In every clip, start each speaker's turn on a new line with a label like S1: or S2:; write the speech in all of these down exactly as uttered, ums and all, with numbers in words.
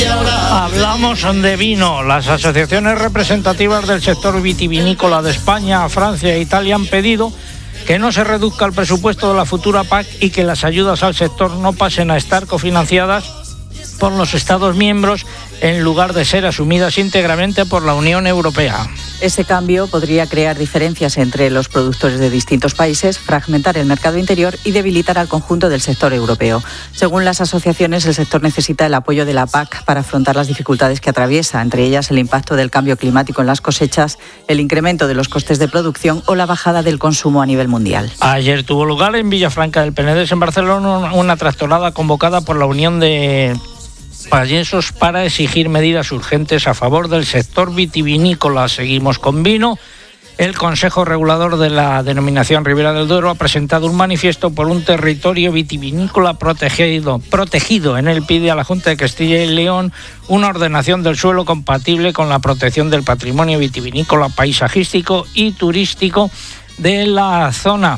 S1: Hablamos de vino. Las asociaciones representativas del sector vitivinícola de España, Francia e Italia han pedido que no se reduzca el presupuesto de la futura P A C y que las ayudas al sector no pasen a estar cofinanciadas por los Estados miembros en lugar de ser asumidas íntegramente por la Unión Europea.
S2: Ese cambio podría crear diferencias entre los productores de distintos países, fragmentar el mercado interior y debilitar al conjunto del sector europeo. Según las asociaciones, el sector necesita el apoyo de la P A C para afrontar las dificultades que atraviesa, entre ellas el impacto del cambio climático en las cosechas, el incremento de los costes de producción o la bajada del consumo a nivel mundial.
S1: Ayer tuvo lugar en Villafranca del Penedès, en Barcelona, una tractorada convocada por la Unión de Payesos para exigir medidas urgentes a favor del sector vitivinícola. Seguimos con vino. El Consejo Regulador de la denominación Ribera del Duero ha presentado un manifiesto por un territorio vitivinícola protegido. protegido. En él pide a la Junta de Castilla y León una ordenación del suelo compatible con la protección del patrimonio vitivinícola, paisajístico y turístico de la zona.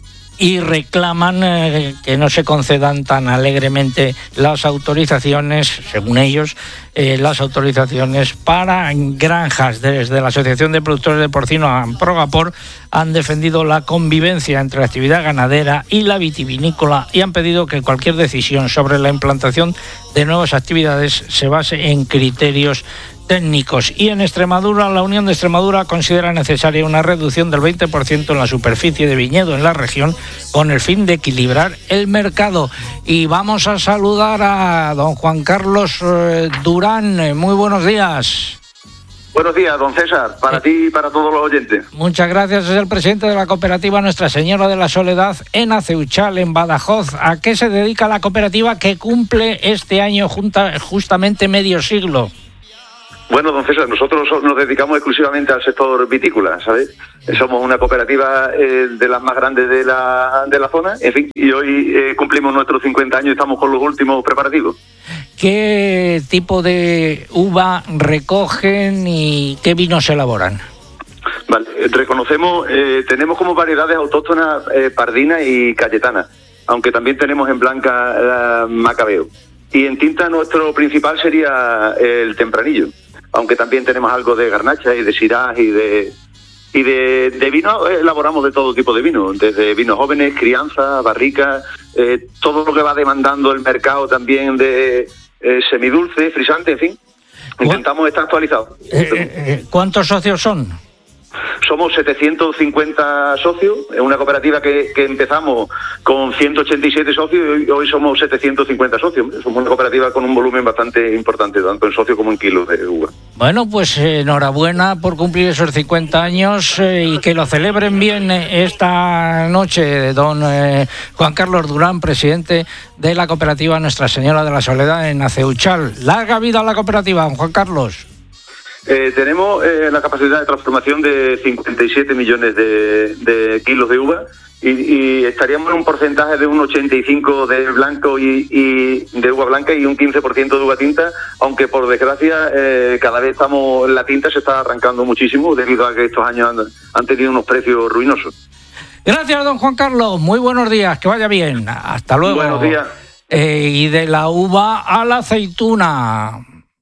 S1: Y reclaman eh, que no se concedan tan alegremente las autorizaciones, según ellos, eh, las autorizaciones para granjas. Desde la Asociación de Productores de Porcino, Progapor, han defendido la convivencia entre la actividad ganadera y la vitivinícola y han pedido que cualquier decisión sobre la implantación de nuevas actividades se base en criterios técnicos. Y en Extremadura, la Unión de Extremadura considera necesaria una reducción del veinte por ciento en la superficie de viñedo en la región con el fin de equilibrar el mercado. Y vamos a saludar a don Juan Carlos eh, Durán. Muy buenos días.
S3: Buenos días, don César, para eh, ti y para todos los oyentes.
S1: Muchas gracias. Es el presidente de la cooperativa Nuestra Señora de la Soledad en Aceuchal, en Badajoz. ¿A qué se dedica la cooperativa que cumple este año junta, justamente medio siglo?
S3: Bueno, don César, nosotros nos dedicamos exclusivamente al sector vitícola, ¿sabes? Somos una cooperativa eh, de las más grandes de la, de la zona, en fin, y hoy eh, cumplimos nuestros cincuenta años y estamos con los últimos preparativos.
S1: ¿Qué tipo de uva recogen y qué vinos elaboran?
S3: Vale, reconocemos, eh, tenemos como variedades autóctonas eh, Pardina y Cayetana, aunque también tenemos en blanca eh, Macabeo. Y en tinta nuestro principal sería el Tempranillo, aunque también tenemos algo de Garnacha y de Syrah y de y de, de vino. Elaboramos de todo tipo de vino, desde vinos jóvenes, crianza, barrica, eh, todo lo que va demandando el mercado también de eh, semidulce, frisante, en fin. Intentamos estar actualizados.
S1: Eh, eh, ¿Cuántos socios son?
S3: Somos setecientos cincuenta socios, es una cooperativa que, que empezamos con ciento ochenta y siete socios y hoy, hoy somos setecientos cincuenta socios. Somos una cooperativa con un volumen bastante importante, tanto en socios como en kilos de uva.
S1: Bueno, pues eh, enhorabuena por cumplir esos cincuenta años eh, y que lo celebren bien eh, esta noche, don eh, Juan Carlos Durán, presidente de la cooperativa Nuestra Señora de la Soledad en Aceuchal. Larga vida a la cooperativa, don Juan Carlos.
S3: Eh, tenemos eh, la capacidad de transformación de cincuenta y siete millones de, de kilos de uva y, y estaríamos en un porcentaje de un ochenta y cinco por ciento de blanco y, y de uva blanca y un quince por ciento de uva tinta, aunque por desgracia eh, cada vez estamos la tinta se está arrancando muchísimo debido a que estos años han, han tenido unos precios ruinosos.
S1: Gracias, don Juan Carlos. Muy buenos días, que vaya bien. Hasta luego.
S3: Buenos días.
S1: Eh, y de la uva a la aceituna.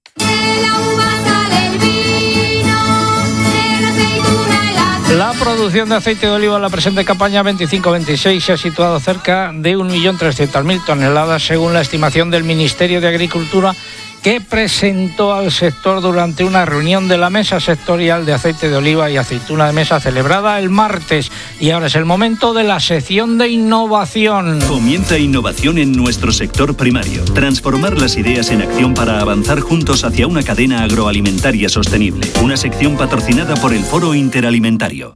S1: La producción de aceite de oliva en la presente campaña veinticinco veintiséis se ha situado cerca de un millón trescientas mil toneladas, según la estimación del Ministerio de Agricultura, que presentó al sector durante una reunión de la Mesa Sectorial de Aceite de Oliva y Aceituna de Mesa celebrada el martes. Y ahora es el momento de la sección de innovación.
S4: Comienza innovación en nuestro sector primario. Transformar las ideas en acción para avanzar juntos hacia una cadena agroalimentaria sostenible. Una sección patrocinada por el Foro Interalimentario.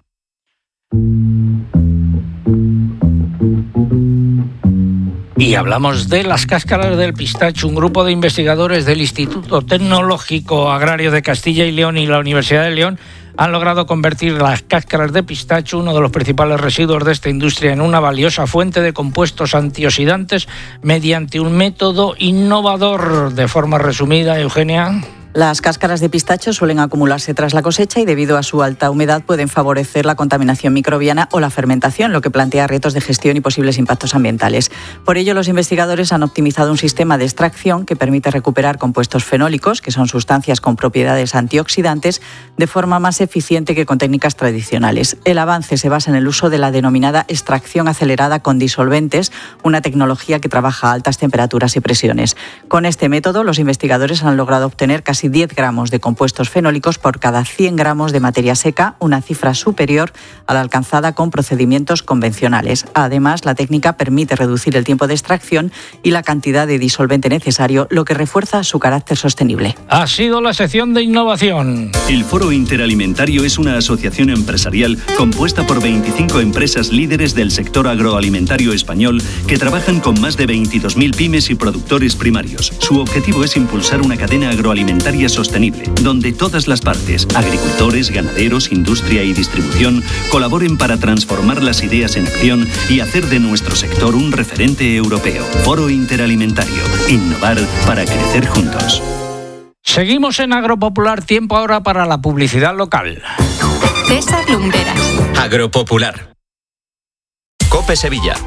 S1: Y hablamos de las cáscaras del pistacho. Un grupo de investigadores del Instituto Tecnológico Agrario de Castilla y León y la Universidad de León han logrado convertir las cáscaras de pistacho, uno de los principales residuos de esta industria, en una valiosa fuente de compuestos antioxidantes mediante un método innovador. De forma resumida, Eugenia.
S2: Las cáscaras de pistacho suelen acumularse tras la cosecha y debido a su alta humedad pueden favorecer la contaminación microbiana o la fermentación, lo que plantea retos de gestión y posibles impactos ambientales. Por ello, los investigadores han optimizado un sistema de extracción que permite recuperar compuestos fenólicos, que son sustancias con propiedades antioxidantes, de forma más eficiente que con técnicas tradicionales. El avance se basa en el uso de la denominada extracción acelerada con disolventes, una tecnología que trabaja a altas temperaturas y presiones. Con este método, los investigadores han logrado obtener casi diez gramos de compuestos fenólicos por cada cien gramos de materia seca, una cifra superior a la alcanzada con procedimientos convencionales. Además, la técnica permite reducir el tiempo de extracción y la cantidad de disolvente necesario, lo que refuerza su carácter sostenible.
S1: Ha sido la sección de innovación.
S4: El Foro Interalimentario es una asociación empresarial compuesta por veinticinco empresas líderes del sector agroalimentario español que trabajan con más de veintidós mil pymes y productores primarios. Su objetivo es impulsar una cadena agroalimentaria sostenible, donde todas las partes, agricultores, ganaderos, industria y distribución, colaboren para transformar las ideas en acción y hacer de nuestro sector un referente europeo. Foro Interalimentario. Innovar para crecer juntos.
S1: Seguimos en Agropopular, tiempo ahora para la publicidad local.
S5: César Lumbreras.
S6: Agropopular. COPE Sevilla.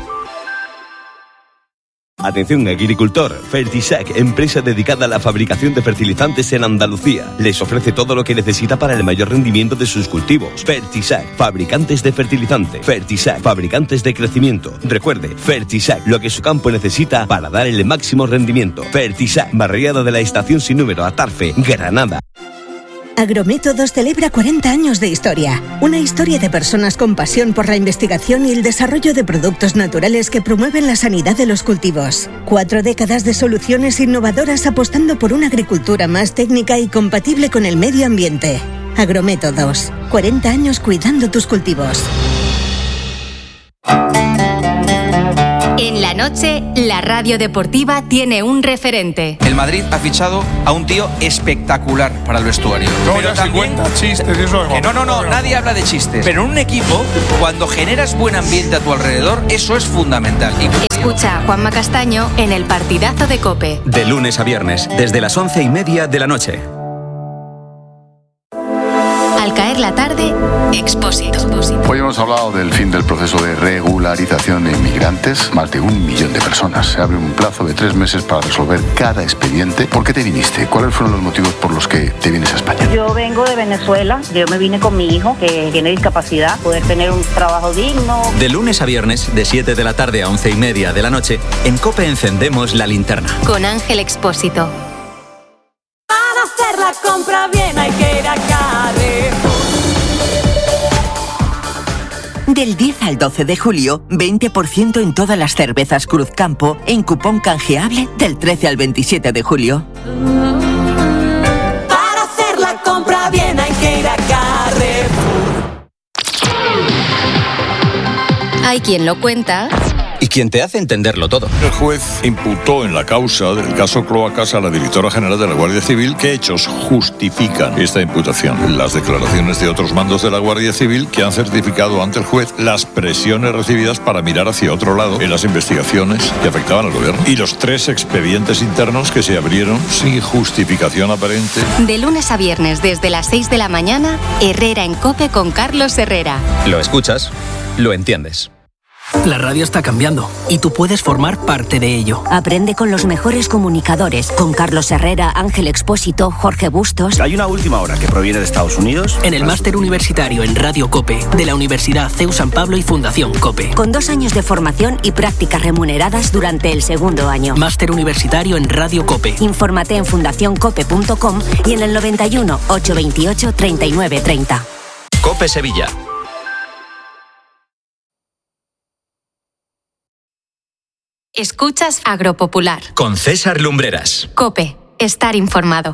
S7: Atención agricultor, Fertisac, empresa dedicada a la fabricación de fertilizantes en Andalucía. Les ofrece todo lo que necesita para el mayor rendimiento de sus cultivos. Fertisac, fabricantes de fertilizante. Fertisac, fabricantes de crecimiento. Recuerde, Fertisac, lo que su campo necesita para dar el máximo rendimiento. Fertisac, barriada de la Estación Sin Número, Atarfe, Granada.
S8: Agrométodos celebra cuarenta años de historia. Una historia de personas con pasión por la investigación y el desarrollo de productos naturales que promueven la sanidad de los cultivos. Cuatro décadas de soluciones innovadoras apostando por una agricultura más técnica y compatible con el medio ambiente. Agrométodos. cuarenta años cuidando tus cultivos.
S5: En la noche, la radio deportiva tiene un referente.
S9: El Madrid ha fichado a un tío espectacular para el vestuario.
S10: No,
S9: pero
S10: ya
S9: también,
S10: se cuenta chistes y eso.
S9: Que no, no, no, nadie habla de chistes. Pero en un equipo, cuando generas buen ambiente a tu alrededor, eso es fundamental. Y...
S5: Escucha a Juanma Castaño en el partidazo de COPE.
S6: De lunes a viernes, desde las once y media de la noche.
S5: Al caer la tarde, Expósito.
S11: Hoy hemos hablado del fin del proceso de regularización de inmigrantes. Más de un millón de personas. Se abre un plazo de tres meses para resolver cada expediente. ¿Por qué te viniste? ¿Cuáles fueron los motivos por los que te vienes a España?
S12: Yo vengo de Venezuela. Yo me vine con mi hijo, que tiene discapacidad. Poder tener un trabajo digno.
S6: De lunes a viernes, de siete de la tarde a once y media de la noche, en COPE encendemos la linterna.
S5: Con Ángel Expósito.
S13: Para hacer la compra bien hay que ir a Carrefour.
S14: Del diez al doce de julio, veinte por ciento en todas las cervezas Cruzcampo en cupón canjeable del trece al veintisiete de julio.
S13: Para hacer la compra bien hay que ir a Carrefour.
S5: Hay quien lo cuenta
S6: y quien te hace entenderlo todo.
S10: El juez imputó en la causa del caso Cloacas a la directora general de la Guardia Civil. ¿Qué hechos justifican esta imputación? Las declaraciones de otros mandos de la Guardia Civil que han certificado ante el juez las presiones recibidas para mirar hacia otro lado en las investigaciones que afectaban al gobierno. Y los tres expedientes internos que se abrieron sin justificación aparente.
S5: De lunes a viernes desde las seis de la mañana, Herrera en COPE con Carlos Herrera.
S6: Lo escuchas, lo entiendes.
S15: La radio está cambiando y tú puedes formar parte de ello.
S16: Aprende con los mejores comunicadores, con Carlos Herrera, Ángel Expósito, Jorge Bustos.
S17: Hay una última hora que proviene de Estados Unidos.
S15: En el máster universitario en Radio COPE de la Universidad C E U San Pablo y Fundación COPE.
S16: Con dos años de formación y prácticas remuneradas durante el segundo año.
S15: Máster universitario en Radio COPE.
S16: Infórmate en fundación cope punto com y en el noventa y uno, ochocientos veintiocho, treinta y nueve treinta.
S6: COPE Sevilla.
S5: Escuchas Agropopular.
S6: Con César Lumbreras.
S5: COPE. Estar informado.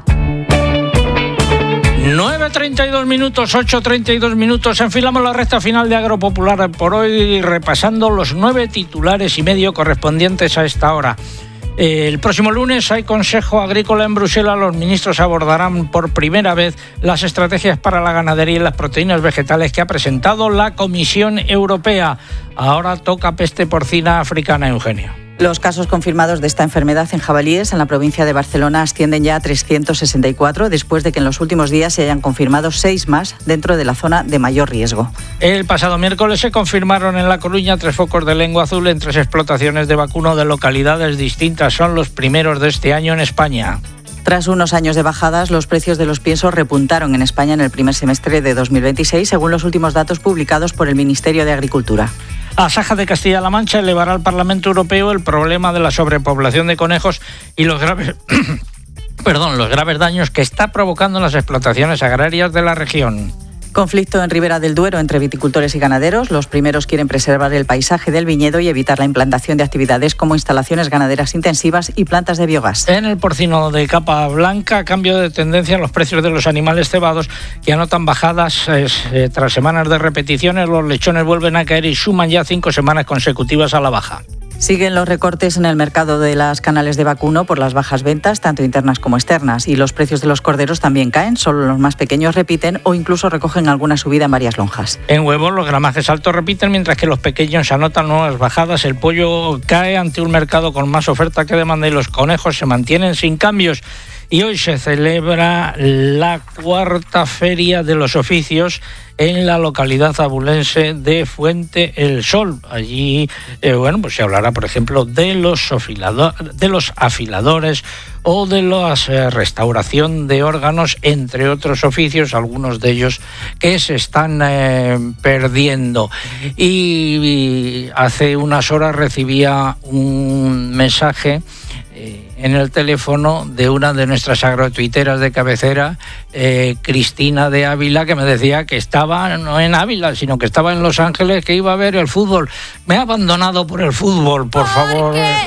S1: nueve treinta y dos minutos, ocho treinta y dos minutos. Enfilamos la recta final de Agropopular por hoy, repasando los nueve titulares y medio correspondientes a esta hora. El próximo lunes hay Consejo Agrícola en Bruselas. Los ministros abordarán por primera vez las estrategias para la ganadería y las proteínas vegetales que ha presentado la Comisión Europea. Ahora toca peste porcina africana, Eugenio.
S2: Los casos confirmados de esta enfermedad en jabalíes en la provincia de Barcelona ascienden ya a trescientos sesenta y cuatro, después de que en los últimos días se hayan confirmado seis más dentro de la zona de mayor riesgo.
S1: El pasado miércoles se confirmaron en La Coruña tres focos de lengua azul en tres explotaciones de vacuno de localidades distintas. Son los primeros de este año en España.
S2: Tras unos años de bajadas, los precios de los piensos repuntaron en España en el primer semestre de dos mil veintiséis, según los últimos datos publicados por el Ministerio de Agricultura.
S1: Asaja de Castilla-La Mancha elevará al Parlamento Europeo el problema de la sobrepoblación de conejos y los graves, perdón, los graves daños que está provocando las explotaciones agrarias de la región.
S2: Conflicto en Ribera del Duero entre viticultores y ganaderos. Los primeros quieren preservar el paisaje del viñedo y evitar la implantación de actividades como instalaciones ganaderas intensivas y plantas de biogás.
S1: En el porcino de capa blanca, cambio de tendencia en los precios de los animales cebados, que anotan bajadas eh, tras semanas de repeticiones. Los lechones vuelven a caer y suman ya cinco semanas consecutivas a la baja.
S2: Siguen los recortes en el mercado de las canales de vacuno por las bajas ventas, tanto internas como externas, y los precios de los corderos también caen. Solo los más pequeños repiten o incluso recogen alguna subida en varias lonjas.
S1: En huevos los gramajes altos repiten, mientras que los pequeños anotan nuevas bajadas. El pollo cae ante un mercado con más oferta que demanda y los conejos se mantienen sin cambios. Y hoy se celebra la cuarta Feria de los Oficios en la localidad abulense de Fuente el Sol. Allí, eh, bueno, pues se hablará, por ejemplo, de los, afilado- de los afiladores o de la eh, restauración de órganos, entre otros oficios, algunos de ellos que se están eh, perdiendo. Y, y hace unas horas recibía un mensaje en el teléfono de una de nuestras agrotuiteras de cabecera, eh, Cristina de Ávila, que me decía que estaba no en Ávila, sino que estaba en Los Ángeles, que iba a ver el fútbol. Me ha abandonado por el fútbol, por favor.